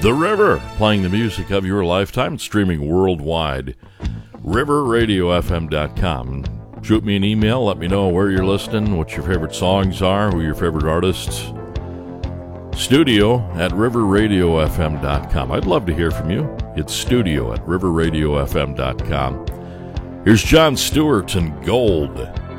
The River, playing the music of your lifetime, streaming worldwide. RiverRadioFM.com. Shoot me an email, let me know where you're listening, what your favorite songs are, who your favorite artists. Studio at RiverRadioFM.com. I'd love to hear from you. It's studio at RiverRadioFM.com. Here's Jon Stewart and Gold.